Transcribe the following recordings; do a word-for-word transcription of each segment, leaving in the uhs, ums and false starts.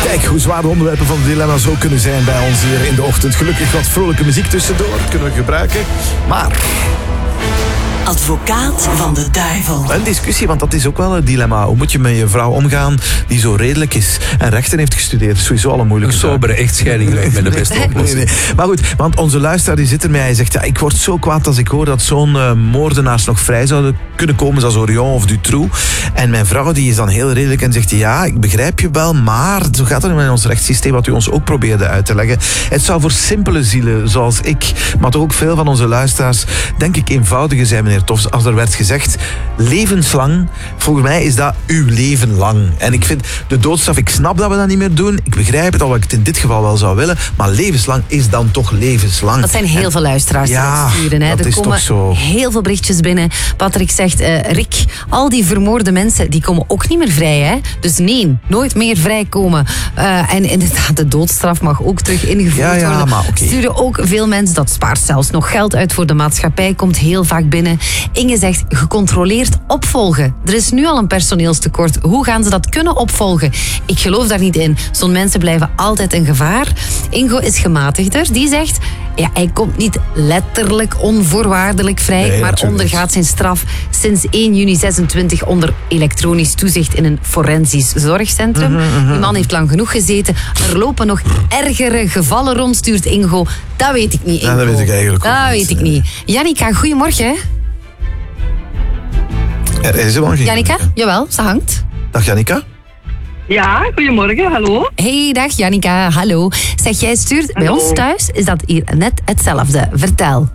Kijk hoe zwaar de onderwerpen van het dilemma zo kunnen zijn bij ons hier in de ochtend. Gelukkig wat vrolijke muziek tussendoor, kunnen we gebruiken. Maar... Advocaat van de duivel. Een discussie, want dat is ook wel een dilemma. Hoe moet je met je vrouw omgaan die zo redelijk is en rechten heeft gestudeerd? Dat is sowieso al een moeilijke Een sobere echtscheiding lijkt me de beste oplossing. Nee, nee. Maar goed, want onze luisteraar die zit ermee. Hij zegt, ja, ik word zo kwaad als ik hoor dat zo'n uh, moordenaars nog vrij zouden kunnen komen, zoals Orion of Dutroux. En mijn vrouw die is dan heel redelijk en zegt, ja, ik begrijp je wel, maar zo gaat het in ons rechtssysteem, wat u ons ook probeerde uit te leggen. Het zou voor simpele zielen, zoals ik, maar toch ook veel van onze luisteraars, denk ik eenvoudiger zijn, meneer Tofs, als er werd gezegd, levenslang, volgens mij is dat uw leven lang. En ik vind de doodstraf, ik snap dat we dat niet meer doen, ik begrijp het, al wat ik het in dit geval wel zou willen, maar levenslang is dan toch levenslang. Dat zijn heel en, veel luisteraars ja, die dat sturen. Hè. Dat er is komen toch zo. Heel veel berichtjes binnen. Patrick zegt, uh, Rick, al die vermoorde mensen, die komen ook niet meer vrij. Hè? Dus nee, nooit meer vrijkomen. Uh, en inderdaad, de doodstraf mag ook terug ingevoerd ja, ja, worden. Maar okay. Sturen ook veel mensen, dat spaart zelfs nog geld uit voor de maatschappij, komt heel vaak binnen. Inge zegt, gecontroleerd opvolgen. Er is nu al een personeelstekort. Hoe gaan ze dat kunnen opvolgen? Ik geloof daar niet in. Zo'n mensen blijven altijd in gevaar. Ingo is gematigder. Die zegt, ja, hij komt niet letterlijk onvoorwaardelijk vrij, nee, maar ondergaat zijn straf sinds één juni zesentwintig onder elektronisch toezicht in een forensisch zorgcentrum. Mm-hmm, mm-hmm. Die man heeft lang genoeg gezeten. Er lopen nog ergere gevallen rond, stuurt Ingo. Dat weet ik niet, Ingo. Ja, dat weet ik eigenlijk ook Dat niet. weet ik niet. Jannica, goedemorgen. Er is er wel geen... Jannica, jawel, ze hangt. Dag Jannica. Ja, goedemorgen, hallo. Hey, dag Jannica, hallo. Zeg, jij stuurt hallo. bij ons thuis, is dat hier net hetzelfde. Vertel.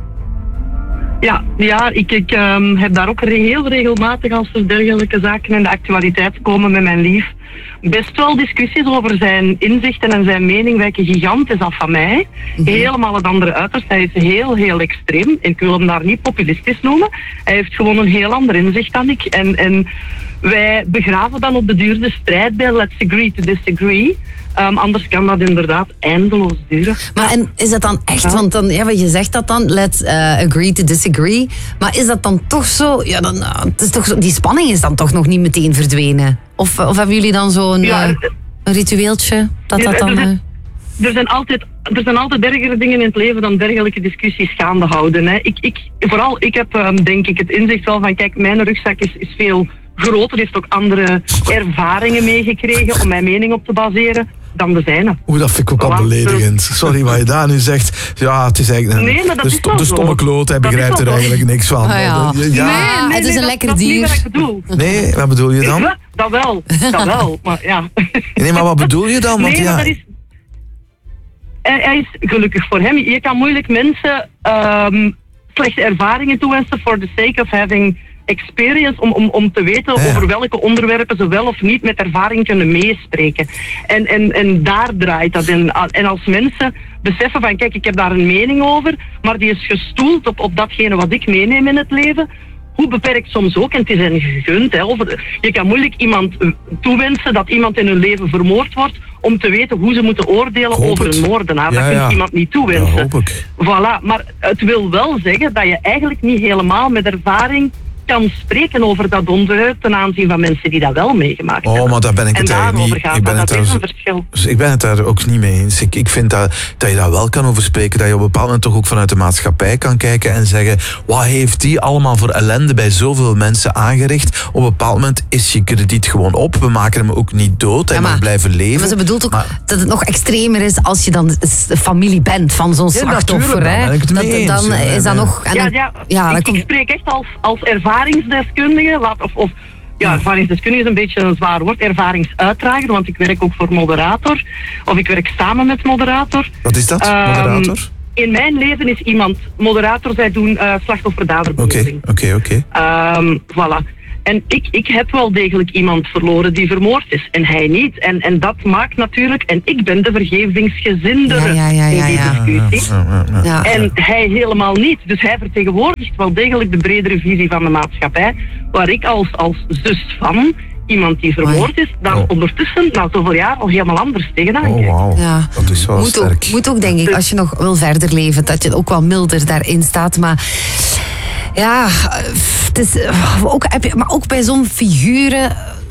Ja, ja ik, ik um, heb daar ook heel regelmatig, als er dergelijke zaken in de actualiteit komen met mijn lief, best wel discussies over zijn inzichten en zijn mening wijken gigantisch af van mij. Mm-hmm. Helemaal het andere uiterst. Hij is heel, heel extreem. Ik wil hem daar niet populistisch noemen. Hij heeft gewoon een heel ander inzicht dan ik. En, en wij begraven dan op de duur de strijd bij let's agree to disagree. Um, anders kan dat inderdaad eindeloos duren. Maar en is dat dan echt, ja. want dan, ja, wat je zegt dat dan, let's uh, agree to disagree. Maar is dat dan toch zo, ja, dan, uh, het is toch zo, die spanning is dan toch nog niet meteen verdwenen? Of, of hebben jullie dan zo'n ja, uh, een ritueeltje? Dat dat dan... Uh... Er zijn altijd, er zijn altijd ergere dingen in het leven dan dergelijke discussies gaande houden. Hè. Ik, ik, vooral, ik heb um, denk ik het inzicht wel van, kijk, mijn rugzak is, is veel groter, heeft ook andere ervaringen meegekregen om mijn mening op te baseren dan de zijne. Oeh, dat vind ik ook al beledigend. Sorry wat je daar nu zegt. Ja, het is eigenlijk een, nee, maar dat de, is sto- de stomme kloot, hij dat begrijpt er eigenlijk zo. niks van. Oh ja. Ja. Nee, nee, het is nee, een dat, lekker dat dier. Dat is niet wat ik bedoel. Nee, wat bedoel je dan? Ja, dat wel, dat wel, maar ja. Nee, maar wat bedoel je dan? Want nee, ja... maar dat is... Hij, hij is gelukkig voor hem. Je kan moeilijk mensen um, slechte ervaringen toewensen for the sake of having experience, om, om, om te weten ja. over welke onderwerpen ze wel of niet met ervaring kunnen meespreken. En, en, en daar draait dat in. En als mensen beseffen van, kijk, ik heb daar een mening over, maar die is gestoeld op, op datgene wat ik meeneem in het leven, hoe beperkt soms ook, en het is een gegund, hè, over, je kan moeilijk iemand toewensen dat iemand in hun leven vermoord wordt, om te weten hoe ze moeten oordelen hoop over het. een moordenaar. Ja, dat ja. kunt iemand niet toewensen. Ja, hoop ik. Voilà, maar het wil wel zeggen dat je eigenlijk niet helemaal met ervaring kan spreken over dat onderwerp ten aanzien van mensen die dat wel meegemaakt Oh, hebben. maar daar ben ik het en eigenlijk daarover niet. gaat Ik ben dat, het dat is daar, een verschil. dus ik ben het daar ook niet mee eens. Ik, ik vind dat, dat je daar wel kan over spreken. Dat je op een bepaald moment toch ook vanuit de maatschappij kan kijken en zeggen, wat heeft die allemaal voor ellende bij zoveel mensen aangericht? Op een bepaald moment is je krediet gewoon op. We maken hem ook niet dood. Hij Ja, maar- mag blijven leven. Maar ze bedoelt ook Maar- dat het nog extremer is als je dan de familie bent van zo'n Ja, slachtoffer. natuurlijk, Hè? dan ben ik het mee Dat, eens, dan ja, is dat ja. nog... en Ja, dan- ja, ja, dat ik, komt- ik spreek echt als, als ervaringsdeskundige, laat, of, of ja, ervaringsdeskundige is een beetje een zwaar woord, ervaringsuitdrager, want ik werk ook voor moderator, of ik werk samen met moderator. Wat is dat, Ehm, moderator? In mijn leven is iemand moderator, zij doen uh, Oké, slachtoffer-daderbemiddeling. oké, oké. Ehm, voilà. En ik, ik heb wel degelijk iemand verloren die vermoord is. En hij niet. En, en dat maakt natuurlijk... En ik ben de vergevingsgezindere Ja, ja, ja, ja, in die ja. discussie. Ja, ja, ja. ja. En hij helemaal niet. Dus hij vertegenwoordigt wel degelijk de bredere visie van de maatschappij. Waar ik als, als zus van iemand die vermoord is, daar Oh. ondertussen na zoveel jaar al helemaal anders tegenaan Oh, kijkt. wauw. Ja. Dat is wel moet sterk. ook, moet ook, denk ik, als je nog wil verder leven, dat je ook wel milder daarin staat. Maar ja, het is, ook, heb je, maar ook bij zo'n figuren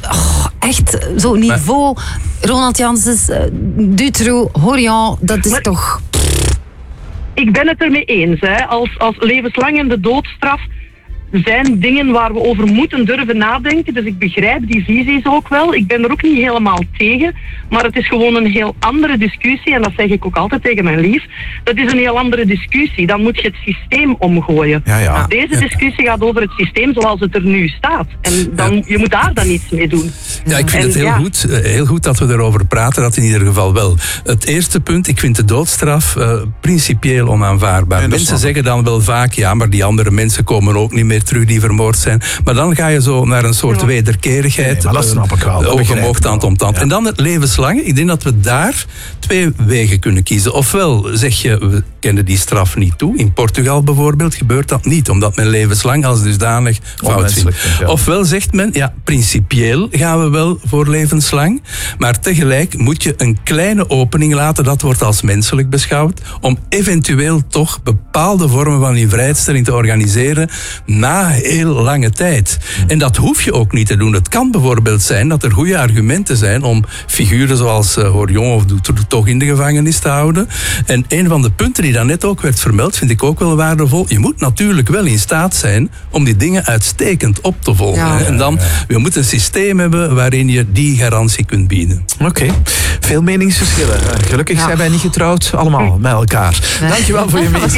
oh, echt zo'n niveau. Ronald Janssens, uh, Dutroux, Horion, dat is maar, toch... Ik ben het ermee eens. Hè. Als, als levenslang en de doodstraf zijn dingen waar we over moeten durven nadenken. Dus ik begrijp die visies ook wel. Ik ben er ook niet helemaal tegen. Maar het is gewoon een heel andere discussie. En dat zeg ik ook altijd tegen mijn lief. Dat is een heel andere discussie. Dan moet je het systeem omgooien. Ja, ja. Deze discussie gaat over het systeem zoals het er nu staat. En dan, je moet daar dan iets mee doen. Ja, ik vind en, het heel, ja. goed, heel goed dat we erover praten. Dat in ieder geval wel. Het eerste punt, ik vind de doodstraf uh, principieel onaanvaardbaar. Ja, mensen zeggen dan wel vaak, ja, maar die andere mensen komen ook niet meer terug die vermoord zijn. Maar dan ga je zo naar een soort Ja. wederkerigheid. Nee, maar dat snap ik wel. Dat Oog begrijp omhoog, ik tand wel. om tand. Ja. En dan het levenslange. Ik denk dat we daar twee wegen kunnen kiezen. Ofwel zeg je, we kennen die straf niet toe. In Portugal bijvoorbeeld gebeurt dat niet. Omdat men levenslang als dusdanig fout vindt. Onmenselijk vindt, ja. Ofwel zegt men, ja, principieel gaan we wel voor levenslang. Maar tegelijk moet je een kleine opening laten. Dat wordt als menselijk beschouwd. Om eventueel toch bepaalde vormen van invrijheidstelling te organiseren na heel lange tijd. En dat hoef je ook niet te doen. Het kan bijvoorbeeld zijn dat er goede argumenten zijn om figuren zoals uh, Horion of Dutroux toch in de gevangenis te houden. En een van de punten die daarnet ook werd vermeld, vind ik ook wel waardevol. Je moet natuurlijk wel in staat zijn om die dingen uitstekend op te volgen. Ja. Hè. En dan, we moeten een systeem hebben waarin je die garantie kunt bieden. Oké, okay. Veel meningsverschillen. Gelukkig Ja. zijn wij niet getrouwd, allemaal met elkaar. Dankjewel voor je mening.